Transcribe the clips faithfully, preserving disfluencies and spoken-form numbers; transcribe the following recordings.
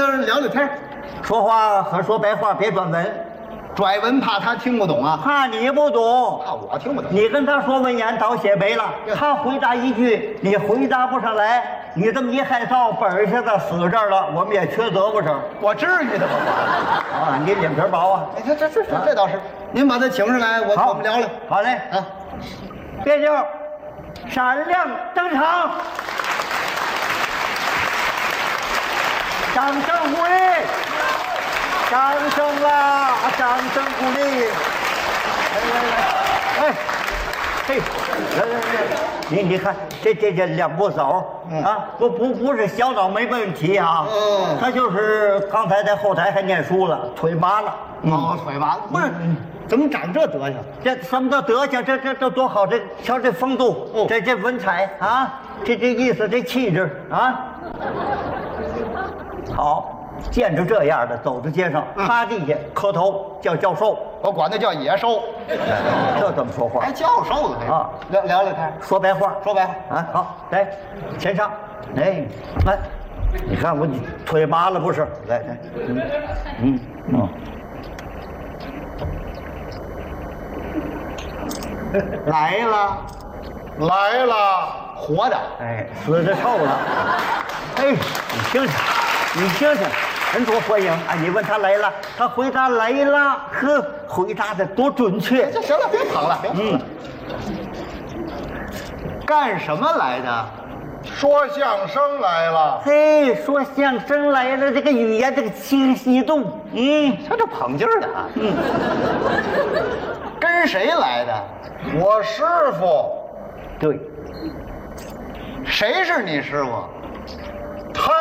他聊聊天， 说话和说白话别转文， 拽文怕他听不懂啊， 怕你不懂， 怕我听不懂。 你跟他说文言倒写没了，他回答一句你回答不上来，你这么一害臊，本儿现在死这儿了，我们也缺德不成？ 我至于的吗？ 啊，你脸皮薄啊！ 哎，这这这这倒是，您把他请上来，我我们聊聊。 好嘞， 啊， 别就闪亮登场，掌声鼓励，掌声啦，掌声鼓励！来来来，哎，嘿，来来来，你你看这这这两步走、嗯、啊，不不不是小脑没问题啊，嗯，他就是刚才在后台还念书了，腿麻了， 哦，腿麻了，不是。嗯怎么长这德行？ 这什么叫德行？这这这多好！这瞧这风度，哦、这这文采啊，这这意思，这气质啊，好，见着这样的走在街上，趴地下磕头叫教授， 我管他叫野兽， 这怎么说话？ 还教授呢啊！聊聊聊天， 说白话， 说白话啊！好，来，前上，哎，来，你看我腿麻了不是？来来，嗯嗯嗯。 来了，来了，活的， 哎，死的臭了。哎，你听听，你听听，很多欢迎啊！你问他来了，他回答来了，呵，回答的多准确。 这行了，别跑了，别跑了。嗯，干什么来的？说相声来了。 嘿，说相声来了，这个语言这个清晰度，嗯， 他这捧劲儿的啊。嗯，跟谁来的？我师傅。 对。 谁是你师傅？他。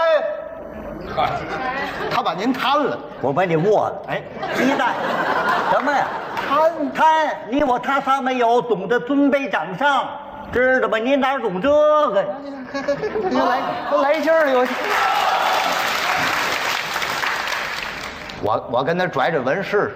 他把您摊了， 我把你握了。哎，鸡蛋，什么呀？摊摊，你我他仨没有，懂得尊卑长上，知道吧？你哪懂这个？ 来来劲儿了，有。我我跟他拽着文试试。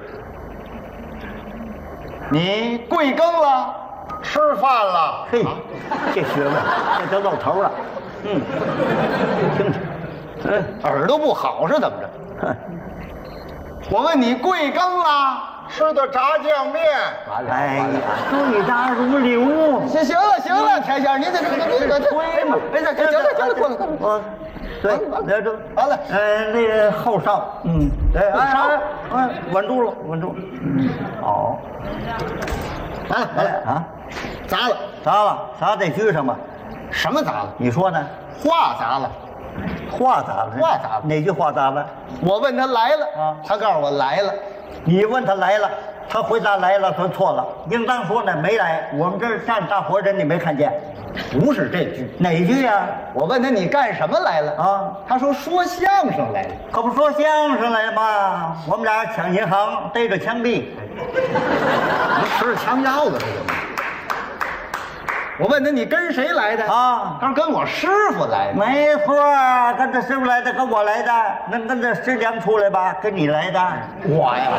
你贵庚了？吃饭了。 嘿，这学问，这就露头了。嗯，听听， 嗯，耳朵不好是怎么着？我问你贵庚了？吃的炸酱面。 哎呀，对答如流。 行行了行了，田先生，您这这这这推嘛？没事，行了行了，过来过来。 我，对，来这完了。 呃，那个后哨，嗯，对，哎哎哎，稳住了，稳住了。嗯，好。 来了来了啊！砸了砸了砸在居上吧？ 什么砸了？ 你说呢？ 话砸了。 话砸了？ 话砸了？ 哪句话砸了？ 我问他来了啊，他告诉我来了。 你问他来了，他回答来了，他错了，应当说呢没来。我们这儿站大伙人，你没看见？ 不是这句， 哪句呀？ 我问他你干什么来了啊？他说说相声来了。 可不说相声来吗？我们俩抢银行，逮着枪毙。 你吃着枪药的这个。我问他你跟谁来的啊？他说跟我师傅来的。 没错，跟他师傅来的，跟我来的，能跟这师娘出来吧？跟你来的。 我呀，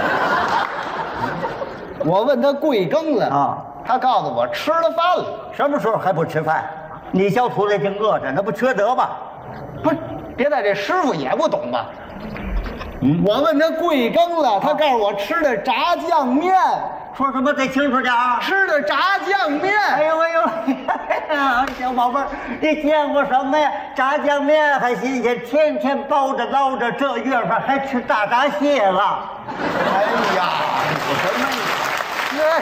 我问他贵庚了啊？他告诉我吃了饭了。 什么时候还不吃饭？你教徒弟净饿着，那不缺德吗？ 不是，别在这师傅也不懂吧？嗯，我问他贵庚了，他告诉我吃的炸酱面。 说什么？再清楚点啊！ 吃的炸酱面。 哎呦哎呦，小宝贝儿，你见过什么呀？炸酱面还新鲜，天天包着捞着，这月份还吃大闸蟹了。 哎呀，我什么？哎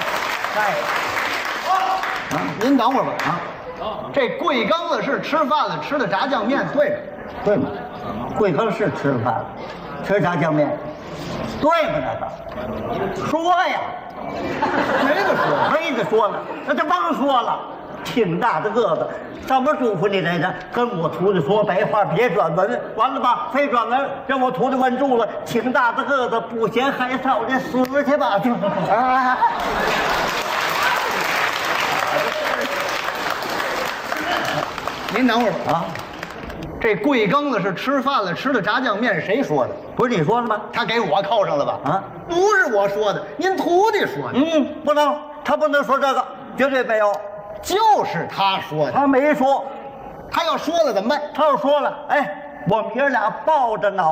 哎，啊，您等会儿吧啊！这贵庚了是吃饭了，吃的炸酱面，对吗？ 对吗？贵庚是吃了饭了，吃炸酱面，对吗？那个说呀。 没得说， 没得说了，那就甭说了。挺大的个子，怎么嘱咐你来着？跟我徒弟说白话，别转文，完了吧？非转文，让我徒弟问住了。挺大的个子，不嫌害臊，你死去吧！啊！ 您等会儿吧啊！这贵庚了是吃饭了，吃的炸酱面，谁说的？ 不是你说的吗？ 他给我扣上了吧？啊，不是我说的，您徒弟说的。 嗯，不能，他不能说这个，绝对没有。 就是他说的， 他没说。 他要说了怎么办？ 他要说了，哎，我们爷俩抱着脑